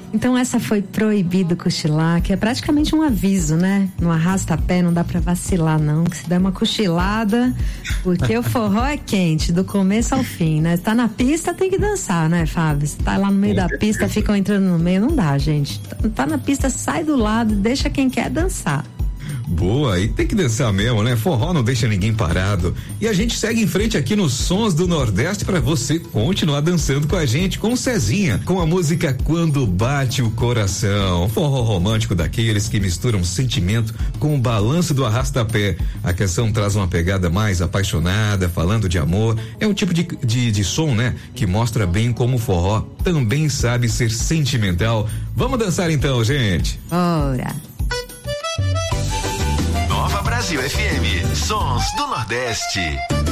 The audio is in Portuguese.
Então essa foi Proibido Cochilar, que é praticamente um aviso, né? No arrasta-pé não dá pra vacilar não, que se der uma cochilada, porque o forró é quente, do começo ao fim, né? Tá na pista, tem que dançar, né, Fábio? Você tá lá no meio da pista, ficam entrando no meio, não dá, gente. Tá na pista, sai do lado, deixa quem quer dançar. Boa, e tem que dançar mesmo, né? Forró não deixa ninguém parado. E a gente segue em frente aqui nos Sons do Nordeste para você continuar dançando com a gente, com o Cezinha, com a música Quando Bate o Coração. Forró romântico daqueles que misturam sentimento com o balanço do arrasta-pé. A canção traz uma pegada mais apaixonada, falando de amor. É um tipo de som, né? Que mostra bem como o forró também sabe ser sentimental. Vamos dançar então, gente. Ora. Brasil FM, Sons do Nordeste.